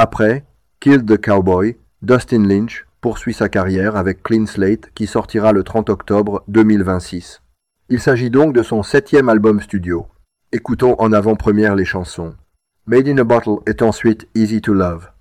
Après Kill the Cowboy, Dustin Lynch poursuit sa carrière avec Clean Slate qui sortira le 30 octobre 2026. Il s'agit donc de son 7e album studio. Écoutons en avant-première les chansons. Made in a Bottle est ensuite Easy to Love.